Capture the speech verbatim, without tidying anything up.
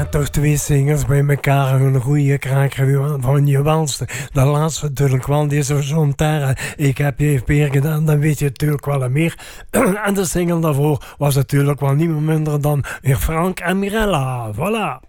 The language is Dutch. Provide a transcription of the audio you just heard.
toch twee singers bij elkaar een goede kraker van je welste. De laatste natuurlijk wel, deze zo'n terre. Ik heb je weer gedaan, dan weet je natuurlijk wel meer. En de single daarvoor was natuurlijk wel niet meer minder dan weer Frank en Mirella. Voilà.